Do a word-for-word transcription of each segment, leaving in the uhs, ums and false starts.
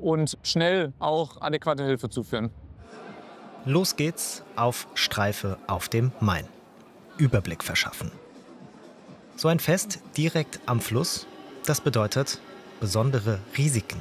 und schnell auch adäquate Hilfe zuführen. Los geht's auf Streife auf dem Main. Überblick verschaffen. So ein Fest direkt am Fluss, das bedeutet besondere Risiken.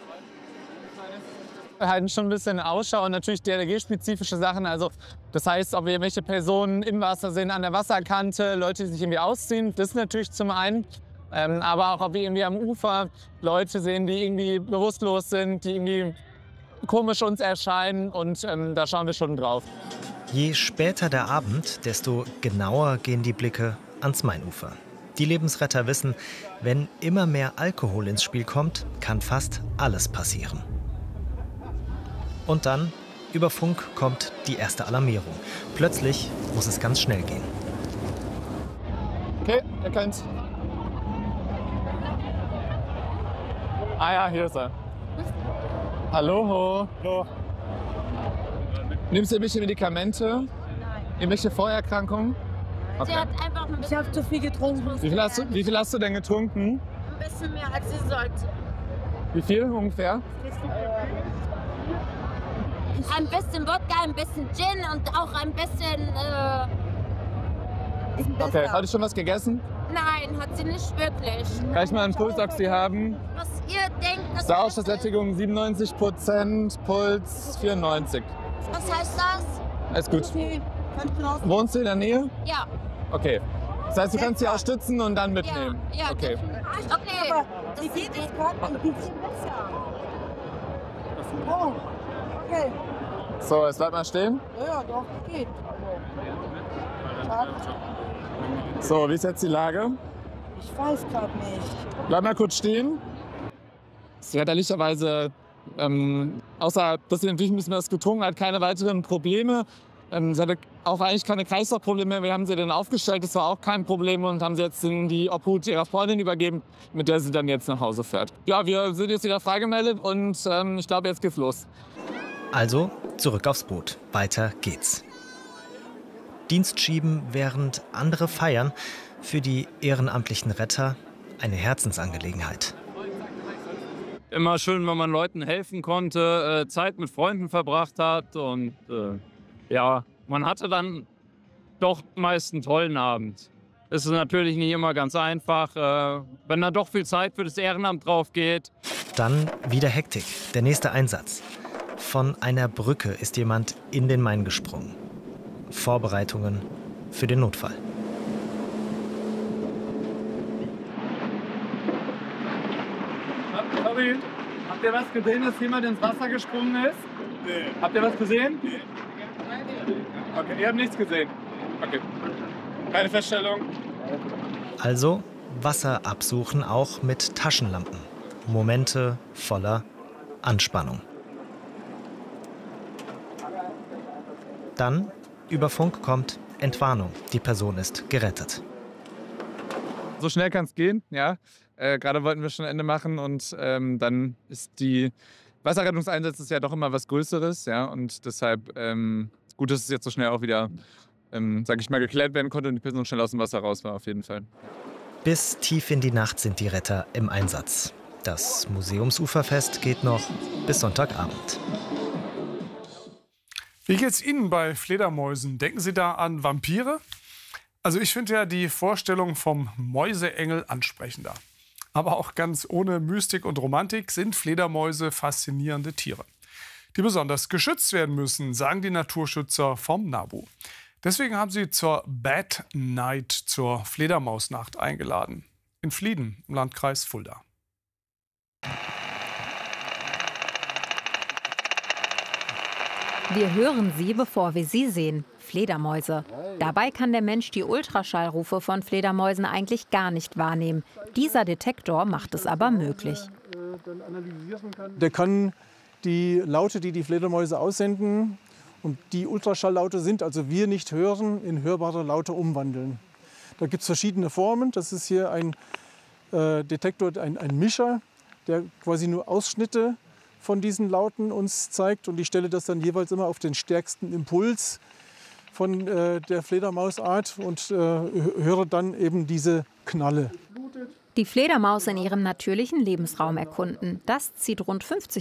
Wir halten schon ein bisschen Ausschau und natürlich D L G-spezifische Sachen. Also das heißt, ob wir irgendwelche Personen im Wasser sehen, an der Wasserkante, Leute, die sich irgendwie ausziehen, das natürlich zum einen. Ähm, aber auch, ob wir irgendwie am Ufer Leute sehen, die irgendwie bewusstlos sind, die irgendwie komisch uns erscheinen, und ähm, da schauen wir schon drauf. Je später der Abend, desto genauer gehen die Blicke ans Mainufer. Die Lebensretter wissen, wenn immer mehr Alkohol ins Spiel kommt, kann fast alles passieren. Und dann, über Funk, kommt die erste Alarmierung. Plötzlich muss es ganz schnell gehen. Okay, ihr könnt's. Ah ja, hier ist er. Hallo. Hallo. Nimmst du irgendwelche Medikamente? Nein. Irgendwelche Vorerkrankungen? Okay. Sie hat einfach ein bisschen. Ich habe zu viel getrunken. Wie viel, hast du, wie viel hast du denn getrunken? Ein bisschen mehr, als sie sollte. Wie viel ungefähr? Ein bisschen Wodka, ein bisschen Gin und auch ein bisschen. Äh, okay, hat du schon was gegessen? Nein, hat sie nicht wirklich. Kann ich mal einen Pulsoxy haben? Was ihr denkt, das Sauerstoffsättigung siebenundneunzig Prozent, Puls vierundneunzig. Was heißt das? Alles gut. Wohnst du in der Nähe? Ja. Okay. Das heißt, du kannst sie auch stützen und dann Ja, mitnehmen? ja. Okay. Okay. Aber sie geht jetzt gerade ein bisschen besser. Oh, okay. So, jetzt bleib mal stehen. Ja, ja, doch, geht. Schade. So, wie ist jetzt die Lage? Ich weiß gerade nicht. Bleib mal kurz stehen. Sie hat ehrlicherweise, ähm, außer dass sie natürlich ein bisschen was getrunken hat, keine weiteren Probleme. Ähm, sie hatte auch eigentlich keine Kreislaufprobleme. Wir haben sie dann aufgestellt, das war auch kein Problem, und haben sie jetzt in die Obhut ihrer Freundin übergeben, mit der sie dann jetzt nach Hause fährt. Ja, wir sind jetzt wieder freigemeldet und ähm, ich glaube, jetzt geht's los. Also zurück aufs Boot. Weiter geht's. Dienst schieben, während andere feiern. Für die ehrenamtlichen Retter eine Herzensangelegenheit. Immer schön, wenn man Leuten helfen konnte, äh, Zeit mit Freunden verbracht hat, und äh, ja, man hatte dann doch meist einen tollen Abend. Es ist natürlich nicht immer ganz einfach, äh, wenn da doch viel Zeit für das Ehrenamt drauf geht. Dann wieder Hektik, der nächste Einsatz. Von einer Brücke ist jemand in den Main gesprungen. Vorbereitungen für den Notfall. Sorry, habt ihr was gesehen, dass jemand ins Wasser gesprungen ist? Nee. Habt ihr was gesehen? Nee. Okay, ihr habt nichts gesehen. Okay. Keine Feststellung. Also Wasser absuchen, auch mit Taschenlampen. Momente voller Anspannung. Dann über Funk kommt Entwarnung. Die Person ist gerettet. So schnell kann es gehen, ja. Äh, Gerade wollten wir schon Ende machen, und ähm, dann ist die Wasserrettungseinsatz ist ja doch immer was Größeres, ja. Und deshalb ähm, gut, dass es jetzt so schnell auch wieder, ähm, sag ich mal, geklärt werden konnte und die Person schnell aus dem Wasser raus war, auf jeden Fall. Bis tief in die Nacht sind die Retter im Einsatz. Das Museumsuferfest geht noch bis Sonntagabend. Wie geht's Ihnen bei Fledermäusen? Denken Sie da an Vampire? Also ich finde ja die Vorstellung vom Mäuseengel ansprechender. Aber auch ganz ohne Mystik und Romantik sind Fledermäuse faszinierende Tiere, die besonders geschützt werden müssen, sagen die Naturschützer vom NABU. Deswegen haben sie zur Bat Night, zur Fledermausnacht, eingeladen. In Flieden im Landkreis Fulda. Wir hören sie, bevor wir sie sehen. Fledermäuse. Dabei kann der Mensch die Ultraschallrufe von Fledermäusen eigentlich gar nicht wahrnehmen. Dieser Detektor macht es aber möglich. Der kann die Laute, die die Fledermäuse aussenden und die Ultraschalllaute sind, also wir nicht hören, in hörbare Laute umwandeln. Da gibt es verschiedene Formen. Das ist hier ein äh, Detektor, ein, ein Mischer, der quasi nur Ausschnitte von diesen Lauten uns zeigt, und ich stelle das dann jeweils immer auf den stärksten Impuls von äh, der Fledermausart und äh, höre dann eben diese Knalle. Die Fledermaus in ihrem natürlichen Lebensraum erkunden. Das zieht rund fünfzig